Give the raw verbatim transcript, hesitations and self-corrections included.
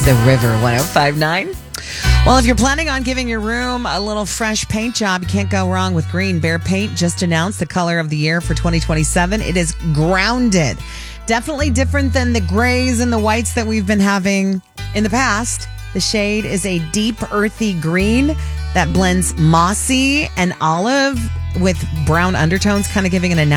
The River one oh five point nine. Well, if you're planning on giving your room a little fresh paint job, you can't go wrong with green. Behr Paint just announced the color of the year for twenty twenty-seven. It is grounded. Definitely different than the grays and the whites that we've been having in the past. The shade is a deep, earthy green that blends mossy and olive with brown undertones, kind of giving it a